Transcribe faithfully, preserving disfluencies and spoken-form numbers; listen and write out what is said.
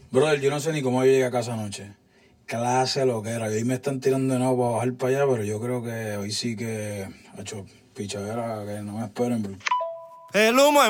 Brother, yo no sé ni cómo yo llegué a casa anoche. Clase lo que era. Y hoy me están tirando de nuevo para bajar para allá, pero yo creo que hoy sí que ha hecho pichadera, que no me esperen. Bro. El humo es